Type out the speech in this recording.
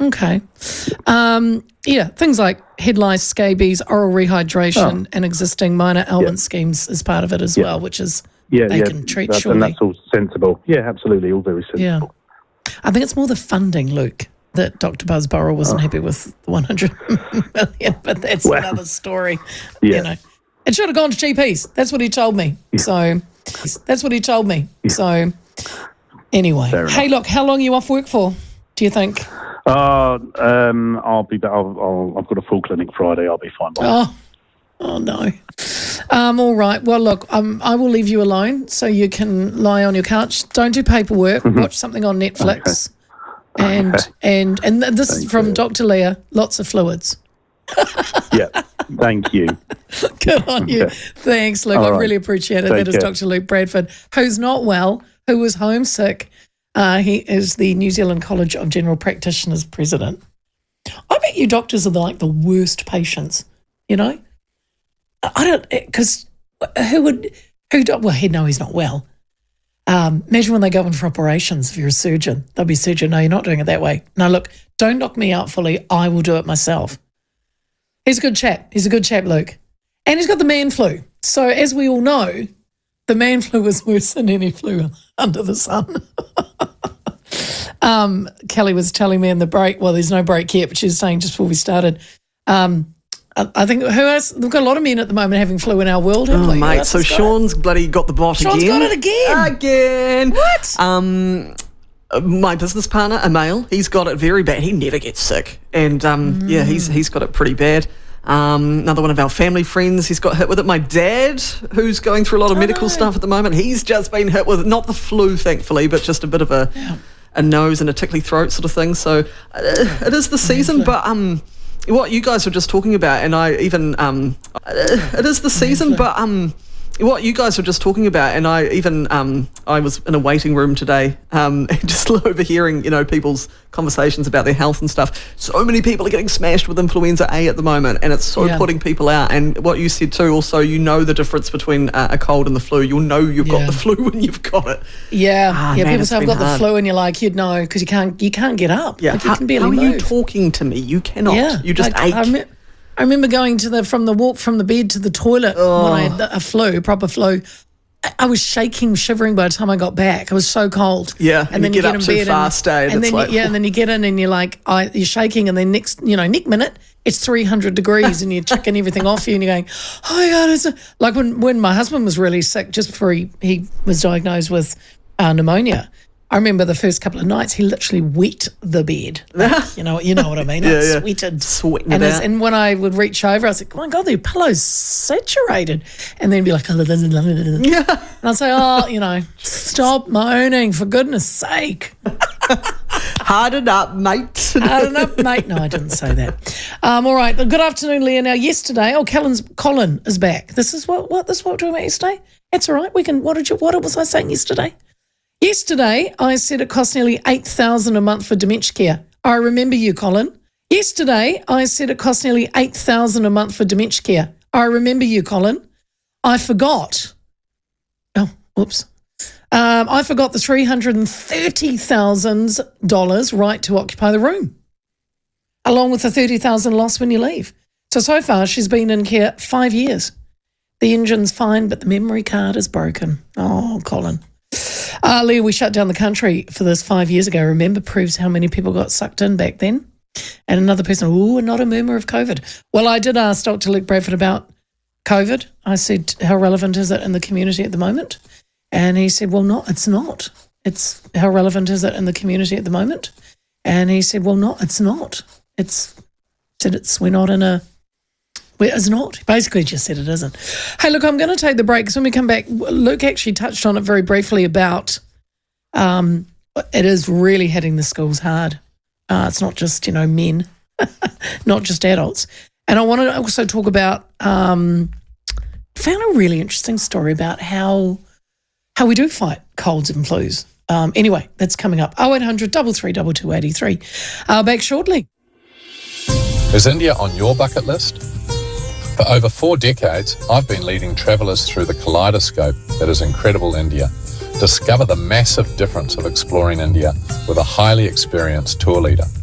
Okay. Things like head lice, scabies, oral rehydration, and existing minor ailment schemes is part of it as well, which is they can treat surely. And that's all sensible. Yeah, absolutely, all very sensible. Yeah. I think it's more the funding, Luke, that Dr. Buzz Burrell wasn't happy with the 100 million, but that's another story. Yeah. You know, it should have gone to GPs. That's what he told me. Yeah. So that's what he told me. Yeah. So anyway, hey, look, how long are you off work for? Do you think? I'll be. I've got a full clinic Friday. I'll be fine. Oh no. All right. Well, look, I will leave you alone so you can lie on your couch. Don't do paperwork. Watch something on Netflix. Okay. And this is from Dr. Leah. Lots of fluids. Yeah. Thank you. Good on you. Thanks, Luke. I really appreciate it. That is Dr. Luke Bradford, who's not well, who was homesick. He is the New Zealand College of General Practitioners president. I bet you doctors are the worst patients, you know? I don't, because he's not well. Imagine when they go in for operations, if you're a surgeon, they'll be surgeon, no, you're not doing it that way. No, look, don't knock me out fully. I will do it myself. He's a good chap. He's a good chap, Luke. And he's got the man flu. So as we all know, the man flu is worse than any flu under the sun. Kelly was telling me in the break, well, there's no break yet, but she was saying just before we started, I think who else? We've got a lot of men at the moment having flu in our world, haven't we? Mate, so Sean's bloody got the bot again. Sean's got it again. Again. What? My business partner, a male, he's got it very bad. He never gets sick. And, he's got it pretty bad. Another one of our family friends, he's got hit with it. My dad, who's going through a lot of medical stuff at the moment, he's just been hit with, not the flu, thankfully, but just a bit of a nose and a tickly throat sort of thing. So it is the season, but what you guys were just talking about, and I even it is the season, but what you guys were just talking about, and I even I was in a waiting room today, just overhearing people's conversations about their health and stuff. So many people are getting smashed with influenza A at the moment, and it's so putting people out. And what you said too, also, the difference between a cold and the flu. You'll know you've got the flu when you've got it. Man, people say I've got the flu, and you're like, you'd know because you can't get up. Yeah, like, you can barely move. How are you talking to me? You cannot. Yeah. You just ache. I remember going to from the walk from the bed to the toilet when I had a proper flu. I was shaking, shivering by the time I got back. I was so cold. Yeah, and then you get up too fast, and then and then you get in and you're like, you're shaking, and then next minute it's 300 degrees, and you're chucking everything off you, and you're going, oh my God, it's like when my husband was really sick just before he was diagnosed with pneumonia. I remember the first couple of nights he literally wet the bed. Like, you know what I mean? Sweating and it out. And when I would reach over, I was like, oh my God, the pillow's saturated. And then he'd be like, and I'd say, stop moaning, for goodness sake. Harden up, mate. Harden up, mate. No, I didn't say that. All right. Good afternoon, Leah. Now, yesterday, Colin is back. This is what we were talking about yesterday. It's all right. We can. What was I saying yesterday? Yesterday, I said it costs nearly $8,000 a month for dementia care. I remember you, Colin. Yesterday, I said it costs nearly $8,000 a month for dementia care. I remember you, Colin. I forgot. Oh, whoops. I forgot the $330,000 right to occupy the room, along with the $30,000 loss when you leave. So far, she's been in care 5 years. The engine's fine, but the memory card is broken. Oh, Colin. Leah, we shut down the country for this 5 years ago. Remember, proves how many people got sucked in back then. And another person, not a murmur of COVID. Well, I did ask Dr. Luke Bradford about COVID. I said, how relevant is it in the community at the moment? And he said, well, it's not. It's how relevant is it in the community at the moment? And he said, well, it's not. We're not in a... It's not. Basically just said it isn't. Hey, look, I'm going to take the break because when we come back, Luke actually touched on it very briefly about it is really hitting the schools hard. It's not just, men, not just adults. And I want to also talk about, found a really interesting story about how we do fight colds and flus. Anyway, that's coming up. 0800 332 283. Back shortly. Is India on your bucket list? For over 4 decades, I've been leading travellers through the kaleidoscope that is incredible India. Discover the massive difference of exploring India with a highly experienced tour leader.